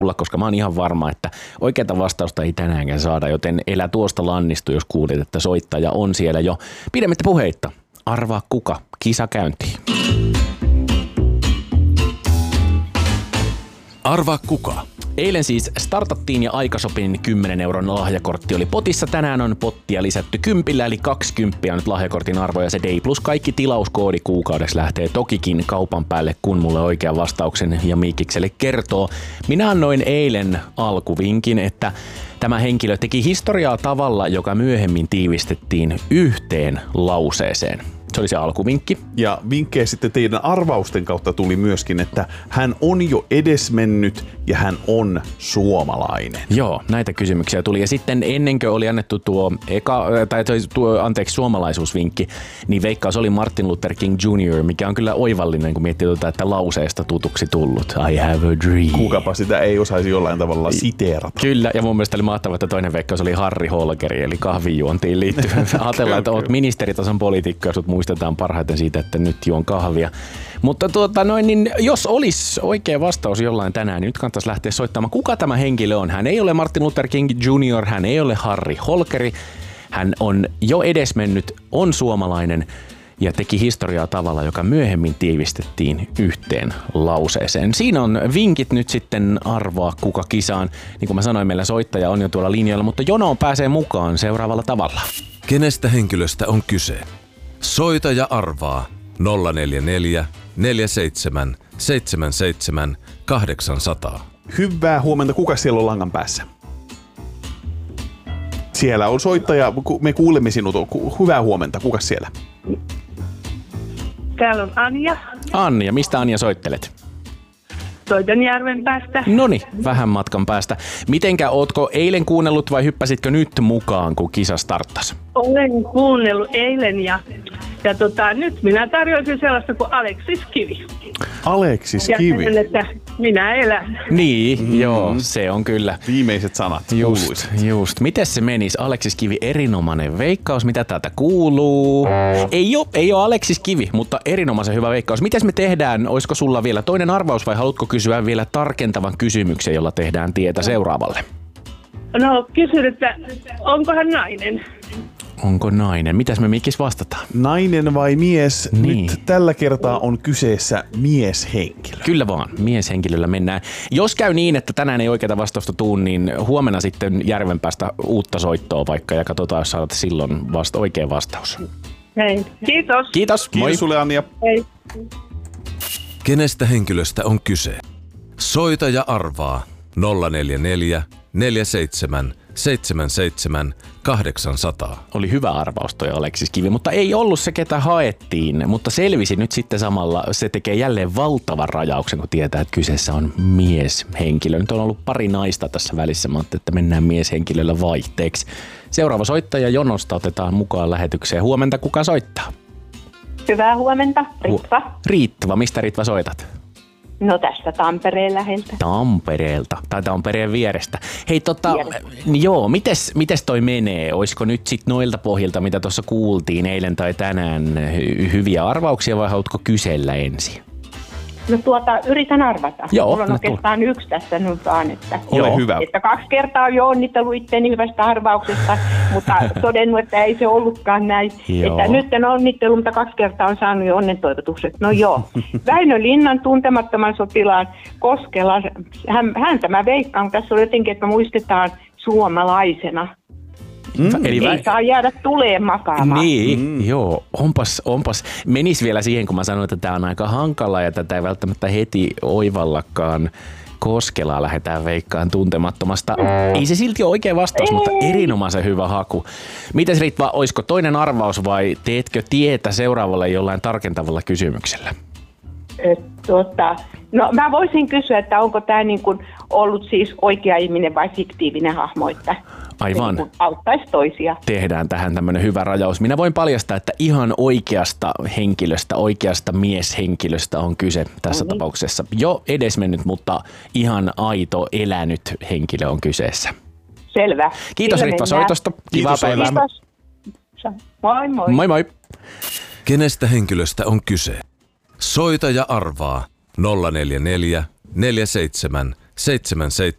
koska mä oon ihan varma, että oikeata vastausta ei tänäänkään saada, joten elä tuosta lannistu, jos kuulit, että soittaja on siellä jo. Pidemmittä puheitta. Arvaa kuka. Kisa käyntiin. Arvaa kuka. Eilen siis startattiin ja aikasopin 10 euron lahjakortti oli potissa. Tänään on pottia lisätty 10, eli 20 on nyt lahjakortin arvo ja se Day Plus. Kaikki tilauskoodi kuukaudeksi lähtee tokikin kaupan päälle, kun mulle oikean vastauksen ja Miikikselle kertoo. Minä annoin eilen alkuvinkin, että tämä henkilö teki historiaa tavalla, joka myöhemmin tiivistettiin yhteen lauseeseen. Se oli se alkuvinkki. Ja vinkkejä sitten teidän arvausten kautta tuli myöskin, että hän on jo edesmennyt ja hän on suomalainen. Joo, näitä kysymyksiä tuli. Ja sitten ennen kuin oli annettu suomalaisuusvinkki, niin veikkaus oli Martin Luther King Jr., mikä on kyllä oivallinen, kun miettii että lauseesta tutuksi tullut. I have a dream. Kukapa sitä ei osaisi jollain tavalla siteerata. Kyllä, ja mun mielestä oli mahtavaa, että toinen veikkaus oli Harry Holkeri, eli kahvijuontiin liittyvä. Ajatellaan, että oot ministeritason poliitikko ja sut muistetaan parhaiten siitä, että nyt juon kahvia. Mutta niin jos olisi oikea vastaus jollain tänään, niin nyt kannattaisi lähteä soittamaan. Kuka tämä henkilö on? Hän ei ole Martin Luther King Jr., hän ei ole Harry Holkeri. Hän on jo edesmennyt, on suomalainen ja teki historiaa tavalla, joka myöhemmin tiivistettiin yhteen lauseeseen. Siinä on vinkit nyt sitten arvaa kuka kisaan. Niin kuin mä sanoin, meillä soittaja on jo tuolla linjoilla, mutta jonoon pääsee mukaan seuraavalla tavalla. Kenestä henkilöstä on kyse? Soita ja arvaa 044 47 77 800. Hyvää huomenta. Kuka siellä on langan päässä? Siellä on soittaja. Me kuulemme sinut. Hyvää huomenta. Kuka siellä? Täällä on Anja. Anja, mistä Anja soittelet? Soitan Järvenpäästä. Noniin, vähän matkan päästä. Mitenkä, ootko eilen kuunnellut vai hyppäsitkö nyt mukaan, kun kisa starttasi? Olen kuunnellut eilen ja nyt minä tarjoisin sellaista kuin Aleksis Kivi. Aleksis ja Kivi. Sen, että minä elän. Niin, joo, se on kyllä. Viimeiset sanat. Just. Miten se menisi? Aleksis Kivi, erinomainen veikkaus. Mitä täältä kuuluu? Ei ole Aleksis Kivi, mutta erinomaisen hyvä veikkaus. Mites me tehdään? Olisiko sulla vielä toinen arvaus vai haluatko kysyä vielä tarkentavan kysymyksen, jolla tehdään tietä seuraavalle? No, kysyn, että onko hän nainen? Onko nainen? Mitäs me Mikis vastataan? Nainen vai mies? Niin. Nyt tällä kertaa on kyseessä mieshenkilö. Kyllä vaan, mieshenkilöllä mennään. Jos käy niin, että tänään ei oikeata vastausta tuu, niin huomenna sitten Järvenpäästä uutta soittoa vaikka ja katsotaan, jos saat silloin oikea vastaus. Hei, kiitos. Kiitos, moi. Kiitos sulle, Anja. Hei. Kenestä henkilöstä on kyse? Soita ja arvaa 044 47 77 800. Oli hyvä arvaus toi Aleksis Kivi, mutta ei ollut se, ketä haettiin. Mutta selvisi nyt sitten samalla, se tekee jälleen valtavan rajauksen, kun tietää, että kyseessä on mieshenkilö. Nyt on ollut pari naista tässä välissä, mä ajattelin, että mennään mieshenkilöllä vaihteeksi. Seuraava soittaja jonosta otetaan mukaan lähetykseen. Huomenta, kuka soittaa? Hyvää huomenta, Ritva. Ritva, mistä Ritva soitat? No tästä Tampereen läheltä. Tampereelta, tai Tampereen vierestä. Hei joo, mites toi menee? Olisiko nyt sit noilta pohjilta, mitä tuossa kuultiin eilen tai tänään, hyviä arvauksia vai haluatko kysellä ensin? No yritän arvata. Joo, mulla on oikeastaan yksi tässä nyt vaan, että, Ole hyvä. Että 2 kertaa on jo onnitellut itteni hyvästä arvauksesta, mutta todennut, että ei se ollutkaan näin. Että nyt en onnittelu, mutta 2 kertaa on saanut jo onnentoivotukset. No joo. Väinö Linnan tuntemattoman sotilaan Koskela, hän tämä veikkaan, tässä on jotenkin, että muistetaan suomalaisena. Eli ei saa jäädä tuleen makaamaan. Niin, joo. Onpas. Menis vielä siihen, kun mä sanoin, että tää on aika hankala ja tätä ei välttämättä heti oivallakaan. Koskelaa lähdetään veikkaan tuntemattomasta. Ei se silti ole oikea vastaus, mutta erinomaisen hyvä haku. Mites Ritva, olisiko toinen arvaus vai teetkö tietä seuraavalle jollain tarkentavalla kysymyksellä? No mä voisin kysyä, että onko tämä niin kuin ollut siis oikea ihminen vai fiktiivinen hahmo, että aivan. Niin auttaisi toisia. Tehdään tähän tämmöinen hyvä rajaus. Minä voin paljastaa, että ihan oikeasta henkilöstä, oikeasta mieshenkilöstä on kyse tässä tapauksessa. Jo edesmennyt, mutta ihan aito, elänyt henkilö on kyseessä. Selvä. Kiitos Ritva soitosta. Kivaa päivää. Kiitos. Moi moi. Moi moi. Kenestä henkilöstä on kyse? Soita ja arvaa 044 47 77